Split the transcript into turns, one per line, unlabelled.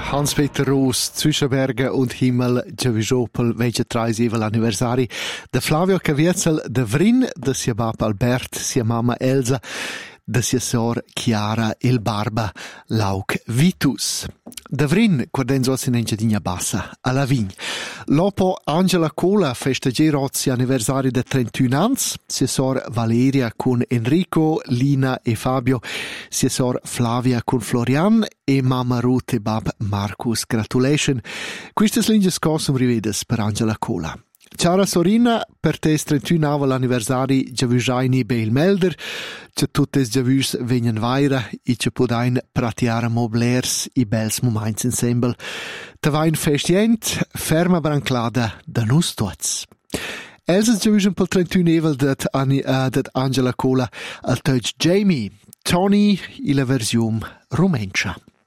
Hans-Peter Roos, Zwischenberger und Himmel, Giavischopel, welche 30 l'anniversari de Flavio Caviezel, de Vrin, de sia bab Albert, sia mamma Elsa, de sia sor Chiara il Barba, Lauk Vitus. De Vrin, quadenzo in Engiadina Bassa, alla Vign. Lopo Angela Cola festeggerà sia anniversari de 31 ans, sia sor Valeria con Enrico, Lina e Fabio, sia sor Flavia con Florian e mamma Ruth e bab Marcus. Gratulation. Quistes linges cosum rivedes per Angela Cola. Ciao Sorina, per te 31 l'anniversari giavujaini beil melder, che tuttes giavus venien vaira e che podain pratiare moblers i bels moments ensemble. Te vain festient, ferma branclada da nus tots. Elsa giavusen pel 31 dat Angela Cola al touch Jamie, Tony e la versione rumencia.